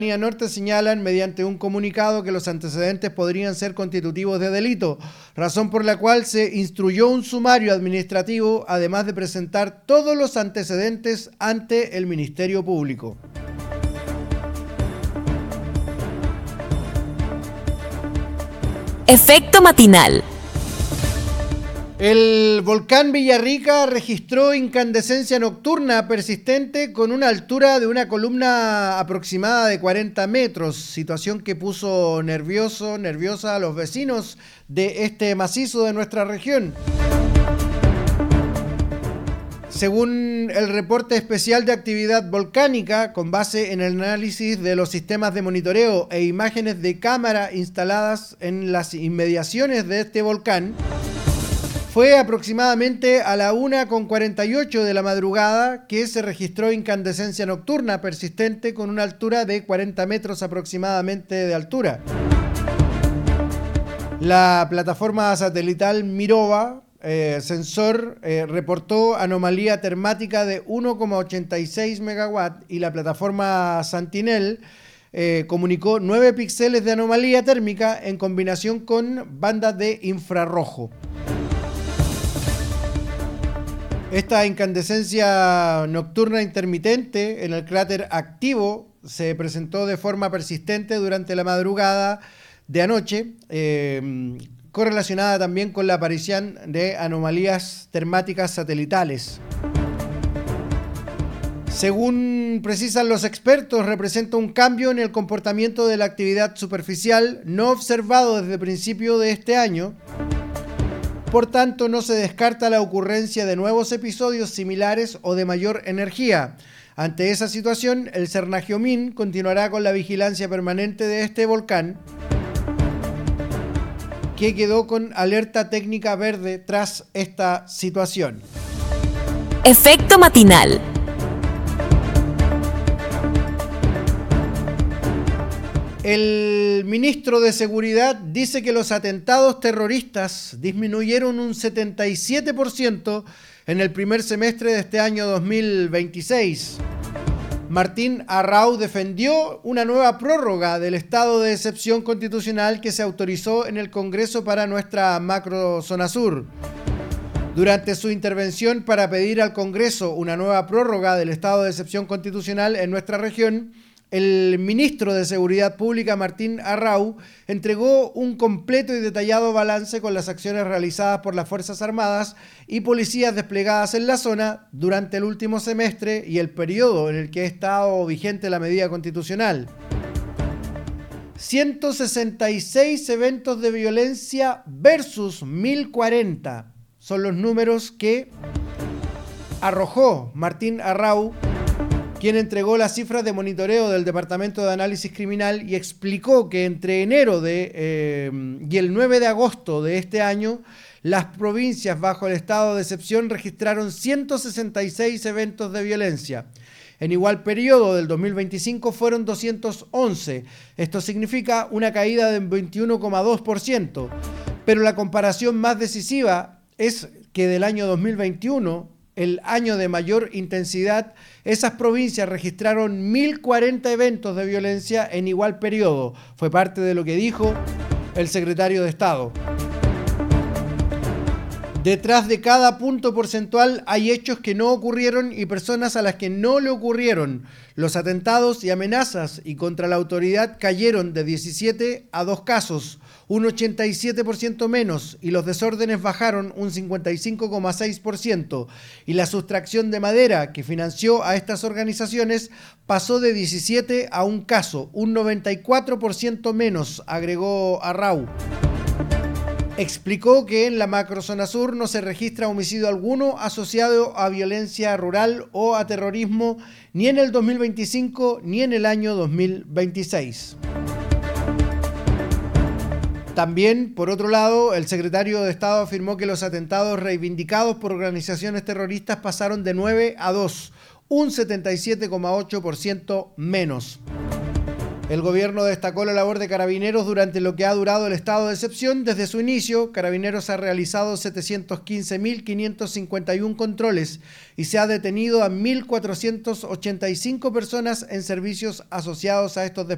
Norte señalan mediante un comunicado que los antecedentes podrían ser constitutivos de delito, razón por la cual se instruyó un sumario administrativo, además de presentar todos los antecedentes ante el Ministerio Público. Efecto matinal. El volcán Villarrica registró incandescencia nocturna persistente con una altura de una columna aproximada de 40 metros, situación que puso nerviosa a los vecinos de este macizo de nuestra región. Según el reporte especial de actividad volcánica, con base en el análisis de los sistemas de monitoreo e imágenes de cámara instaladas en las inmediaciones de este volcán, fue aproximadamente a la 1:48 de la madrugada que se registró incandescencia nocturna persistente con una altura de 40 metros aproximadamente de altura. La plataforma satelital Mirova sensor reportó anomalía termática de 1,86 megawatts y la plataforma Sentinel comunicó 9 píxeles de anomalía térmica en combinación con bandas de infrarrojo. Esta incandescencia nocturna intermitente en el cráter activo se presentó de forma persistente durante la madrugada de anoche, correlacionada también con la aparición de anomalías termáticas satelitales. Según precisan los expertos, representa un cambio en el comportamiento de la actividad superficial no observado desde el principio de este año. Por tanto, no se descarta la ocurrencia de nuevos episodios similares o de mayor energía. Ante esa situación, el Cernagiomín continuará con la vigilancia permanente de este volcán, que quedó con alerta técnica verde tras esta situación. Efecto matinal. El ministro de Seguridad dice que los atentados terroristas disminuyeron un 77% en el primer semestre de este año 2026. Martín Arrau defendió una nueva prórroga del estado de excepción constitucional que se autorizó en el Congreso para nuestra macrozona sur. Durante su intervención para pedir al Congreso una nueva prórroga del estado de excepción constitucional en nuestra región, el ministro de Seguridad Pública, Martín Arrau, entregó un completo y detallado balance con las acciones realizadas por las Fuerzas Armadas y policías desplegadas en la zona durante el último semestre y el periodo en el que ha estado vigente la medida constitucional. 166 eventos de violencia versus 1040 son los números que arrojó Martín Arrau, quien entregó las cifras de monitoreo del Departamento de Análisis Criminal y explicó que entre enero y el 9 de agosto de este año, las provincias bajo el estado de excepción registraron 166 eventos de violencia. En igual periodo del 2025 fueron 211. Esto significa una caída del 21,2%. Pero la comparación más decisiva es que del año 2021, el año de mayor intensidad, esas provincias registraron 1040 eventos de violencia en igual periodo. Fue parte de lo que dijo el secretario de Estado. Detrás de cada punto porcentual hay hechos que no ocurrieron y personas a las que no le ocurrieron. Los atentados y amenazas y contra la autoridad cayeron de 17 a 2 casos, un 87% menos, y los desórdenes bajaron un 55,6%. Y la sustracción de madera que financió a estas organizaciones pasó de 17 a 1 caso, un 94% menos, agregó Arrau. Explicó que en la macrozona sur no se registra homicidio alguno asociado a violencia rural o a terrorismo ni en el 2025 ni en el año 2026. También, por otro lado, el secretario de Estado afirmó que los atentados reivindicados por organizaciones terroristas pasaron de 9 a 2, un 77,8% menos. El gobierno destacó la labor de Carabineros durante lo que ha durado el estado de excepción. Desde su inicio, Carabineros ha realizado 715.551 controles y se ha detenido a 1.485 personas en servicios asociados a estos desplegados.